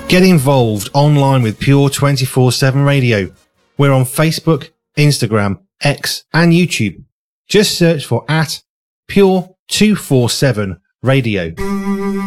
Get involved online with Pure 24/7 Radio. We're on Facebook, Instagram, X and YouTube. Just search for @Pure 247 Radio.